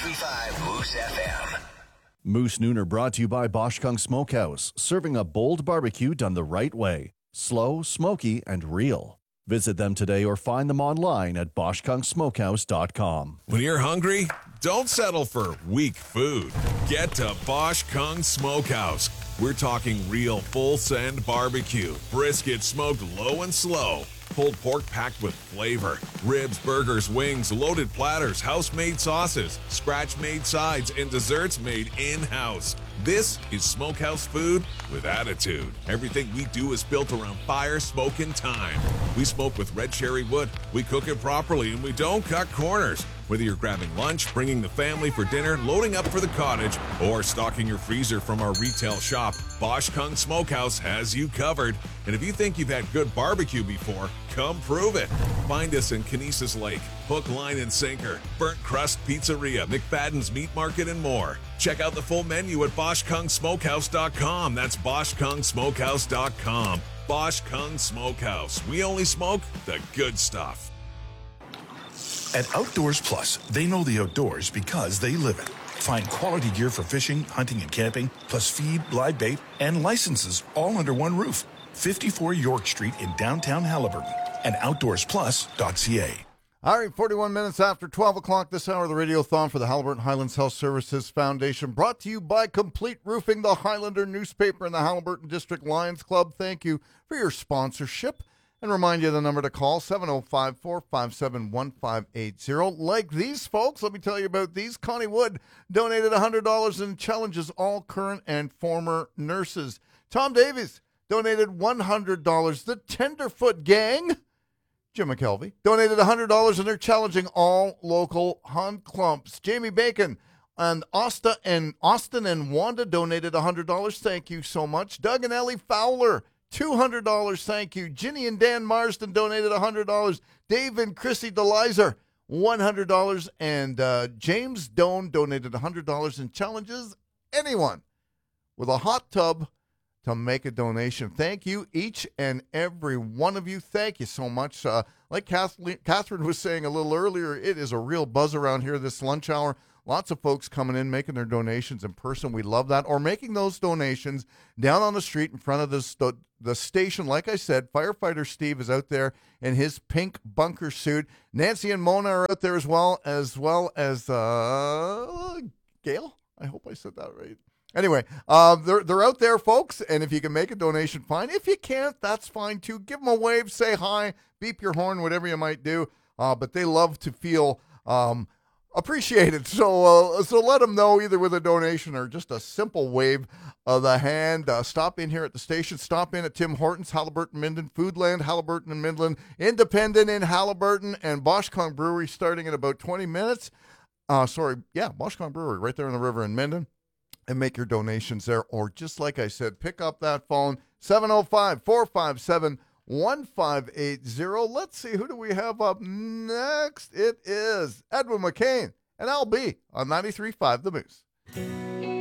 93.5 Moose FM. Moose Nooner brought to you by Bosch Kung Smokehouse, serving a bold barbecue done the right way. Slow, smoky, and real. Visit them today or find them online at BoschKungSmokehouse.com. When you're hungry, don't settle for weak food. Get to Bosch Kung Smokehouse. We're talking real full-send barbecue, brisket smoked low and slow, pulled pork packed with flavor, ribs, burgers, wings, loaded platters, house-made sauces, scratch-made sides, and desserts made in-house. This is Smokehouse food with attitude. Everything we do is built around fire, smoke, and time. We smoke with red cherry wood, we cook it properly, and we don't cut corners. Whether you're grabbing lunch, bringing the family for dinner, loading up for the cottage, or stocking your freezer from our retail shop, Bosch Kung Smokehouse has you covered. And if you think you've had good barbecue before, come prove it. Find us in Kinesis Lake, Hook, Line, and Sinker, Burnt Crust Pizzeria, McFadden's Meat Market, and more. Check out the full menu at BoschKungSmokehouse.com. That's BoschKungSmokehouse.com. Bosch Kung Smokehouse. We only smoke the good stuff. At Outdoors Plus, they know the outdoors because they live it. Find quality gear for fishing, hunting, and camping, plus feed, live bait, and licenses all under one roof. 54 York Street in downtown Haliburton and outdoorsplus.ca. All right, 41 minutes after 12 o'clock this hour, the Radiothon for the Haliburton Highlands Health Services Foundation, brought to you by Complete Roofing, the Highlander newspaper, and the Haliburton District Lions Club. Thank you for your sponsorship. And remind you the number to call, 705-457-1580. Like these folks, let me tell you about these. Connie Wood donated $100 and challenges all current and former nurses. Tom Davies donated $100. The Tenderfoot Gang, Jim McKelvey, donated $100 and they're challenging all local hunt clumps. Jamie Bacon and Austin and Wanda donated $100. Thank you so much. Doug and Ellie Fowler, $200, thank you. Ginny and Dan Marsden donated $100. Dave and Chrissy DeLizer, $100. And James Doan donated $100 and challenges anyone with a hot tub to make a donation. Thank you, each and every one of you. Thank you so much. Like Catherine was saying a little earlier, it is a real buzz around here this lunch hour. Lots of folks coming in, making their donations in person. We love that. Or making those donations down on the street in front of the station. Like I said, firefighter Steve is out there in his pink bunker suit. Nancy and Mona are out there as well as Gail. I hope I said that right. Anyway, they're out there, folks, and if you can make a donation, fine. If you can't, that's fine, too. Give them a wave, say hi, beep your horn, whatever you might do. But they love to feel appreciated. So let them know, either with a donation or just a simple wave of the hand. Stop in here at the station. Stop in at Tim Hortons, Haliburton, Minden, Foodland, Haliburton and Midland, Independent in Haliburton, and Bosch Kung Brewery starting in about 20 minutes. Bosch Kung Brewery right there in the river in Minden. And make your donations there. Or just like I said, pick up that phone, 705-457-1580. Let's see, who do we have up next? It is Edwin McCain and LB on 93.5 The Moose.